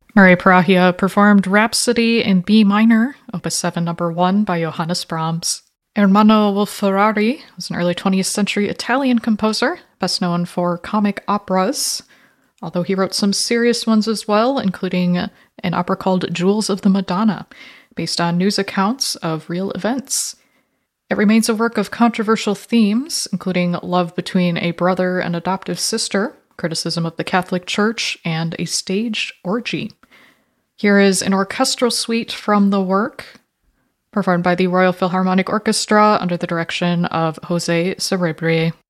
Murray Parahia performed Rhapsody in B minor, Opus 7 number 1 by Johannes Brahms. Ermanno Ferrari was an early 20th century Italian composer, best known for comic operas, although he wrote some serious ones as well, including an opera called Jewels of the Madonna, based on news accounts of real events. It remains a work of controversial themes, including love between a brother and adoptive sister, criticism of the Catholic Church, and a staged orgy. Here is an orchestral suite from the work, performed by the Royal Philharmonic Orchestra under the direction of José Cerebrier.